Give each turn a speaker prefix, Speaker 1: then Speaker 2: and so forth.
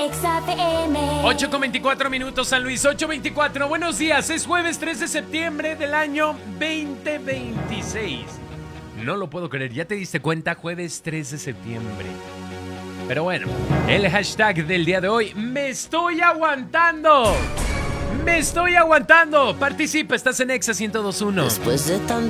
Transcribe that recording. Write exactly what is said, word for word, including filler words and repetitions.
Speaker 1: Exa F M.
Speaker 2: ocho con veinticuatro minutos, San Luis, ocho veinticuatro. Buenos días, es jueves tres de septiembre del año veinte veintiséis. No lo puedo creer, ¿ya te diste cuenta? Jueves tres de septiembre. Pero bueno, el hashtag del día de hoy, me estoy aguantando. Me estoy aguantando. Participa, estás en Exa ciento dos punto uno.
Speaker 3: Después de tanto